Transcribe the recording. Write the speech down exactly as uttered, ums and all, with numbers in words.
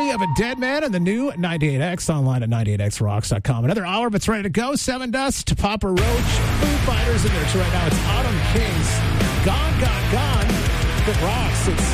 Body of a Dead Man and the new ninety-eight X online at ninety-eight x rocks dot com. Another hour, but it's ready to go. Seven Dust, Papa Roach, Foo Fighters in there. So right now it's Autumn Kings. Gone, Gone, Gone. It rocks. It's